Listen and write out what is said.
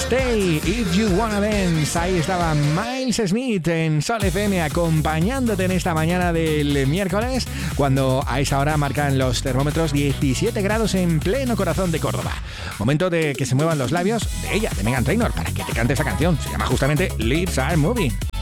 Stay If You Wanna Dance. Ahí estaba Miles Smith en Sol FM acompañándote en esta mañana del miércoles, cuando a esa hora marcan los termómetros 17 grados en pleno corazón de Córdoba. Momento de que se muevan los labios de ella, de Meghan Trainor, para que te cante esa canción. Se llama justamente Lips Are Moving.